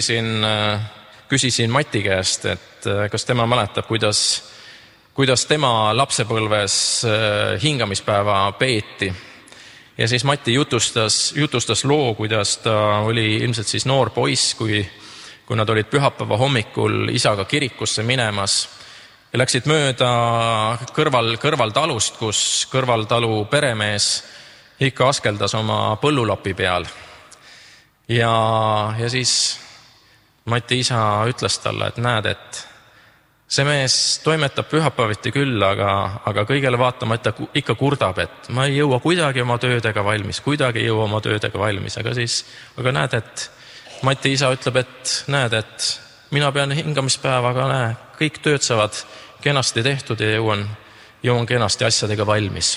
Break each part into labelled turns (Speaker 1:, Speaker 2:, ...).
Speaker 1: Küsisin Mati käest, et kas tema mäletab, kuidas tema lapsepõlves hingamispäeva peeti. Ja siis Mati jutustas loo, kuidas ta oli ilmselt siis noor poiss, kui nad olid pühapäeva hommikul isaga kirikusse minemas ja läksid mööda kõrvaltalust, kus kõrvaltalu peremees ikka askeldas oma põllulapi peal. Ja siis Mati isa ütles talle, et näed, et see mees toimetab pühapäeviti küll, aga kõigele vaatamata ikka kurdab, et ma ei jõua kuidagi oma töödega valmis, aga näed, et Mati isa ütleb, et näed, et mina pean hingamispäevaga, kõik tööd saavad kenasti tehtud ja jõuan kenasti asjadega valmis.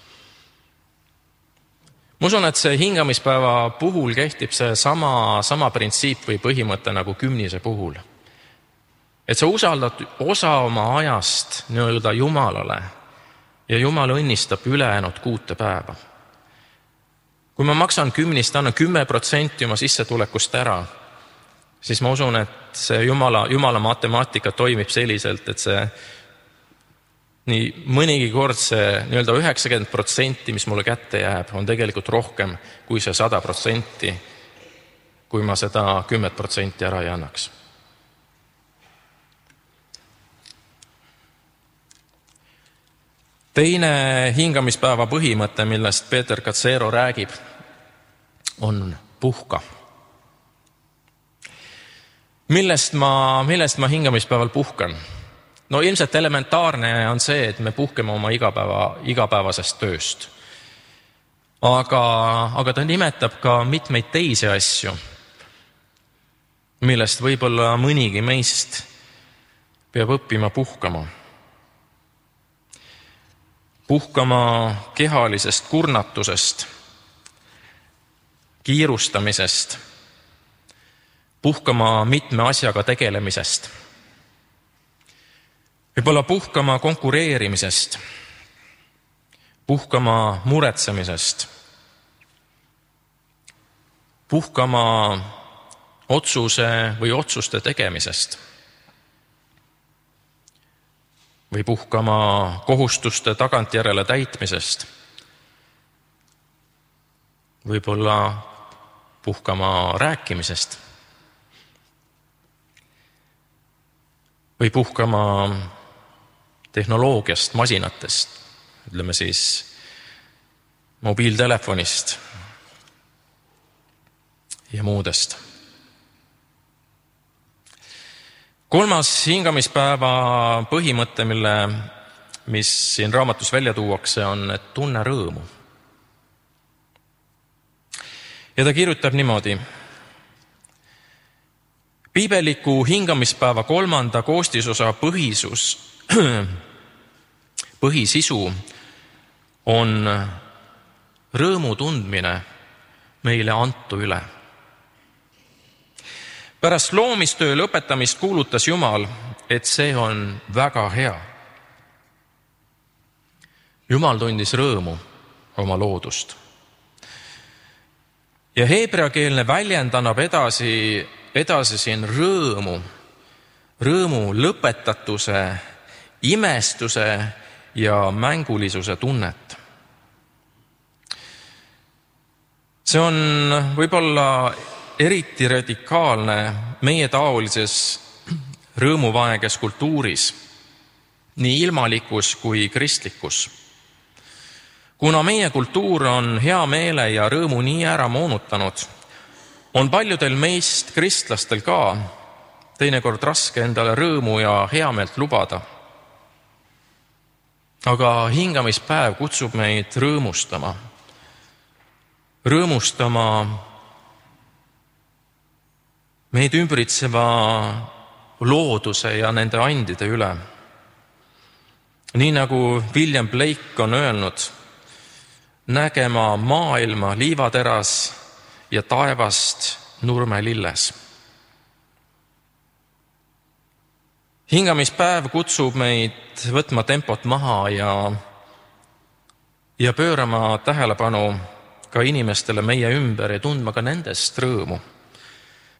Speaker 1: Ma usun, et see hingamispäeva puhul kehtib see sama printsiip või põhimõte nagu kümnise puhul. Et sa usaldad osa oma ajast nii-öelda Jumalale ja Jumal õnnistab ülejäänud 6 päeva. Kui ma maksan kümnist, annan 10% oma sissetulekust ära, siis ma usun, et see Jumala matemaatika toimib selliselt, et see nii mõnigi kord see nii-öelda 90%, mis mulle kätte jääb, on tegelikult rohkem kui see 100%, kui ma seda 10% ära ei annaks. Teine hingamispäeva põhimõte, millest Peeter Katsero räägib, on puhka. Millest ma hingamispäeval puhkan? No ilmselt elementaarne on see, et me puhkeme oma igapäevasest tööst. Aga ta nimetab ka mitmeid teisi asju, millest võib-olla mõnigi meist peab õppima puhkama. Puhkama kehalisest kurnatusest, kiirustamisest, puhkama mitme asjaga tegelemisest, võib-olla puhkama konkureerimisest, puhkama muretsemisest, puhkama otsuse või otsuste tegemisest või puhkama kohustuste tagantjärele täitmisest, võib-olla puhkama rääkimisest või puhkama tehnoloogiast, masinatest, ütleme siis mobiiltelefonist ja muudest. Kolmas hingamispäeva põhimõte, mis siin raamatus välja tuuakse, on, et tunne rõõmu. Ja ta kirjutab niimoodi. Piibeliku hingamispäeva 3. koostisosa põhisisu on rõõmu tundmine meile antu üle. Pärast loomistöö lõpetamist kuulutas Jumal, et see on väga hea. Jumal tundis rõõmu oma loodust. Ja heebreakeelne väljend annab edasi siin rõõmu lõpetatuse, imestuse ja mängulisuse tunnet. See on võib-olla eriti radikaalne meie taolises rõõmuvaeges kultuuris, nii ilmalikus kui kristlikus. Kuna meie kultuur on hea meele ja rõõmu nii ära moonutanud, on paljudel meist kristlastel ka teinekord raske endale rõõmu ja heameelt lubada. Aga hingamispäev kutsub meid rõõmustama meid ümbritseva looduse ja nende andide üle. Nii nagu William Blake on öelnud, nägema maailma liivateras ja taevast nurmelilles. Hingamispäev kutsub meid võtma tempot maha ja pöörama tähelepanu ka inimestele meie ümber ja tundma ka nendest rõõmu.